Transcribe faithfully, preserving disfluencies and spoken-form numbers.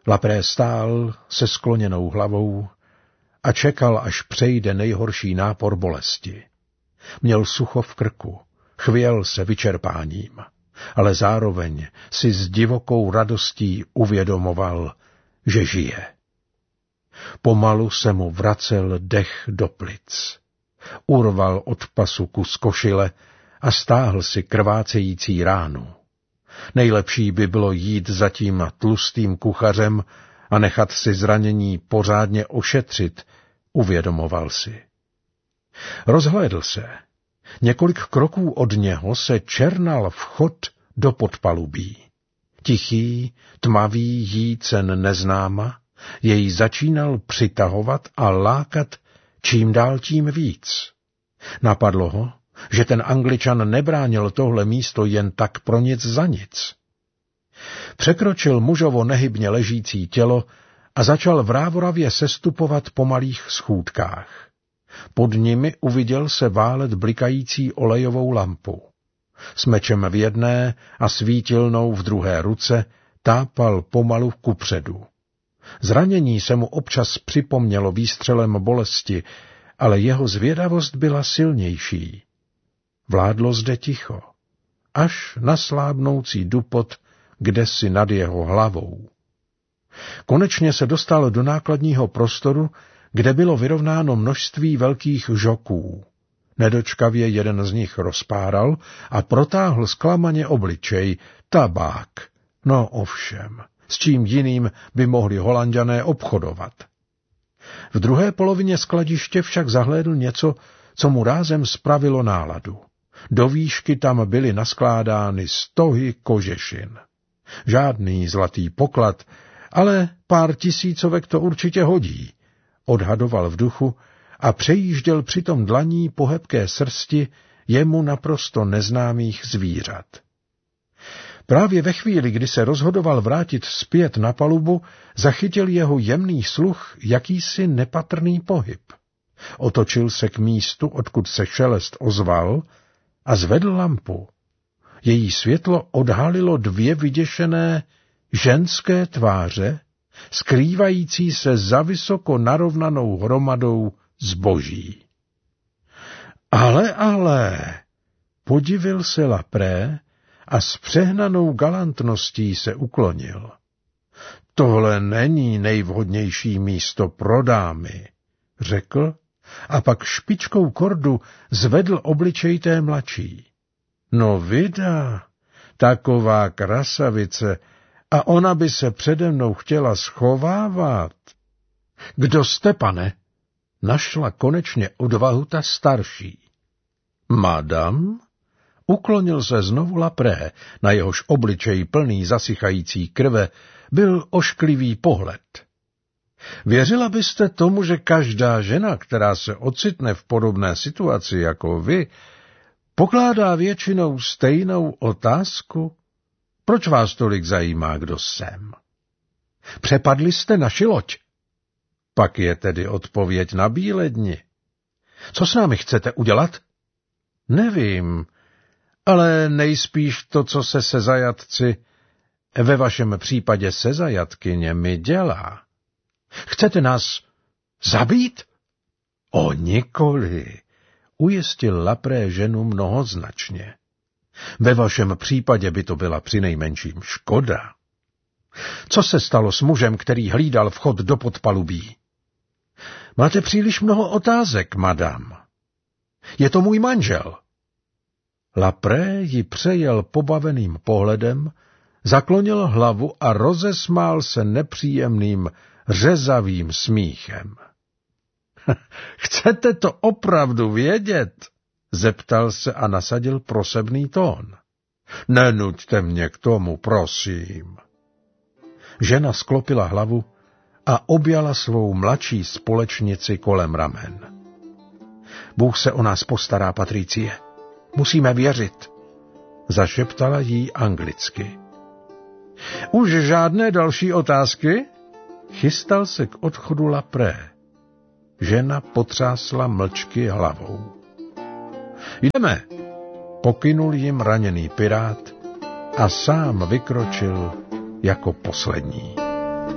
Lapré stál se skloněnou hlavou a čekal, až přejde nejhorší nápor bolesti. Měl sucho v krku, chvěl se vyčerpáním, ale zároveň si s divokou radostí uvědomoval, že žije. Pomalu se mu vracel dech do plic. Urval od pasu kus košile a stáhl si krvácející ránu. Nejlepší by bylo jít za tím tlustým kuchařem a nechat si zranění pořádně ošetřit, uvědomoval si. Rozhlédl se. Několik kroků od něho se černal vchod do podpalubí. Tichý, tmavý jícen neznáma jej začínal přitahovat a lákat čím dál tím víc. Napadlo ho, že ten Angličan nebránil tohle místo jen tak pro nic za nic. Překročil mužovo nehybně ležící tělo a začal vrávoravě sestupovat po malých schůdkách. Pod nimi uviděl se válet blikající olejovou lampu. S mečem v jedné a svítilnou v druhé ruce tápal pomalu kupředu. Zranění se mu občas připomnělo výstřelem bolesti, ale jeho zvědavost byla silnější. Vládlo zde ticho, až na slábnoucí dupot kdesi nad jeho hlavou. Konečně se dostal do nákladního prostoru, kde bylo vyrovnáno množství velkých žoků. Nedočkavě jeden z nich rozpáral a protáhl zklamaně obličej. Tabák. No ovšem, s čím jiným by mohli Holanďané obchodovat. V druhé polovině skladiště však zahlédl něco, co mu rázem spravilo náladu. Do výšky tam byly naskládány stohy kožešin. Žádný zlatý poklad, ale pár tisícovek to určitě hodí, odhadoval v duchu a přejížděl přitom dlaní po hebké srsti jemu naprosto neznámých zvířat. Právě ve chvíli, kdy se rozhodoval vrátit zpět na palubu, zachytil jeho jemný sluch jakýsi nepatrný pohyb. Otočil se k místu, odkud se šelest ozval, a zvedl lampu. Její světlo odhalilo dvě vyděšené ženské tváře, skrývající se za vysoko narovnanou hromadou zboží. Ale, ale, podivil se Lapré a s přehnanou galantností se uklonil. Tohle není nejvhodnější místo pro dámy, řekl, a pak špičkou kordu zvedl obličej té mladší. No vida, taková krasavice, a ona by se přede mnou chtěla schovávat. Kdo jste, pane? Našla konečně odvahu ta starší. Madam? Uklonil se znovu Lapré, na jehož obličej plný zasychající krve byl ošklivý pohled. Věřila byste tomu, že každá žena, která se ocitne v podobné situaci jako vy, pokládá většinou stejnou otázku? Proč vás tolik zajímá, kdo jsem? Přepadli jste naši loď? Pak je tedy odpověď na bíledni. Co s námi chcete udělat? Nevím, ale nejspíš to, co se se zajatci, ve vašem případě se zajatkyněmi, dělá. Chcete nás zabít? O nikoli, ujistil Lapré ženu mnohoznačně. Ve vašem případě by to byla přinejmenším škoda. Co se stalo s mužem, který hlídal vchod do podpalubí? Máte příliš mnoho otázek, madam. Je to můj manžel. Lapré ji přejel pobaveným pohledem, zaklonil hlavu a rozesmál se nepříjemným, řezavým smíchem. Chcete to opravdu vědět? Zeptal se a nasadil prosebný tón. Nenuďte mě k tomu, prosím. Žena sklopila hlavu a objala svou mladší společnici kolem ramen. Bůh se o nás postará, Patricie. Musíme věřit, zašeptala jí anglicky. Už žádné další otázky? Chystal se k odchodu Lapré. Žena potřásla mlčky hlavou. Jdeme, pokynul jim raněný pirát a sám vykročil jako poslední.